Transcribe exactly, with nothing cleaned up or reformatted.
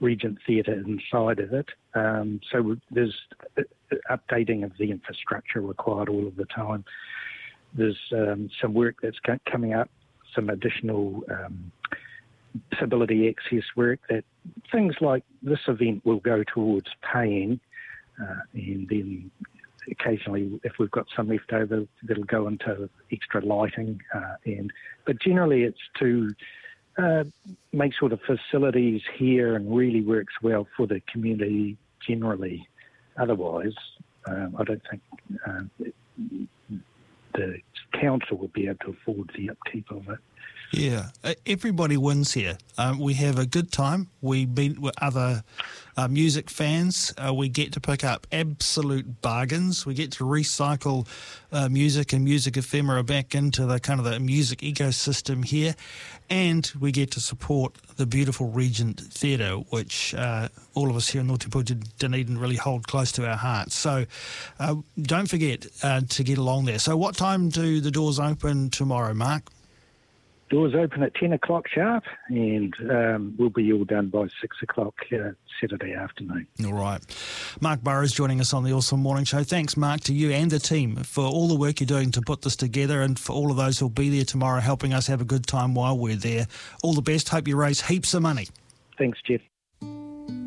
Regent Theatre inside of it. Um, so there's updating of the infrastructure required all of the time. There's um, some work that's coming up, some additional um, disability access work, that things like this event will go towards paying, uh, and then occasionally, if we've got some left over, that'll go into extra lighting. Uh, and but generally, it's to uh, make sure the facilities here and really works well for the community generally. Otherwise, um, I don't think uh, the council would be able to afford the upkeep of it. Yeah, everybody wins here. Um, we have a good time. We meet with other uh, music fans. Uh, we get to pick up absolute bargains. We get to recycle uh, music and music ephemera back into the kind of the music ecosystem here, and we get to support the beautiful Regent Theatre, which uh, all of us here in Ngāti Dunedin really hold close to our hearts. So uh, don't forget uh, to get along there. So what time do the doors open tomorrow, Mark? Doors open at ten o'clock sharp, and um, we'll be all done by six o'clock uh, Saturday afternoon. All right. Mark Burrows joining us on the Awesome Morning Show. Thanks, Mark, to you and the team for all the work you're doing to put this together, and for all of those who'll be there tomorrow helping us have a good time while we're there. All the best. Hope you raise heaps of money. Thanks, Jeff.